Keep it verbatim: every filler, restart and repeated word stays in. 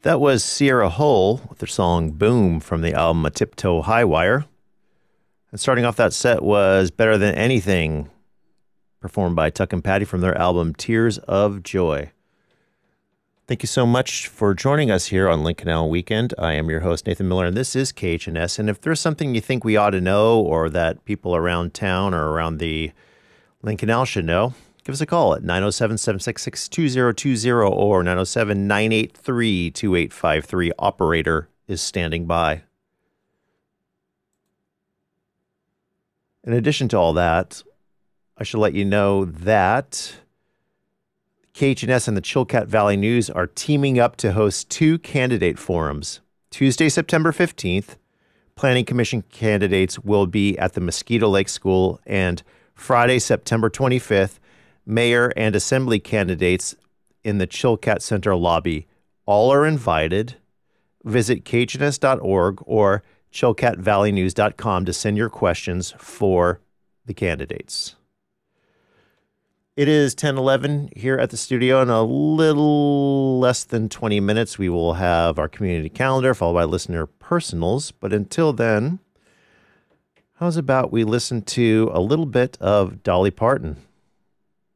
That was Sierra Hull with their song Boom from the album A Tiptoe High Wire. And starting off that set was Better Than Anything, performed by Tuck and Patty from their album Tears of Joy. Thank you so much for joining us here on Lincoln Canal Weekend. I am your host, Nathan Miller, and this is K H N S. And if there's something you think we ought to know or that people around town or around the Lincoln Canal should know, give us a call at nine oh seven, seven six six, two oh two oh or nine oh seven, nine eight three, two eight five three. Operator is standing by. In addition to all that, I should let you know that K H N S and the Chilkat Valley News are teaming up to host two candidate forums. Tuesday, September fifteenth, Planning Commission candidates will be at the Mosquito Lake School, and Friday, September twenty-fifth, Mayor and Assembly candidates in the Chilkat Center lobby. All are invited. Visit K H N S dot org or chilkat valley news dot com to send your questions for the candidates. It is ten eleven here at the studio. In a little less than twenty minutes, we will have our community calendar followed by listener personals. But until then, how's about we listen to a little bit of Dolly Parton?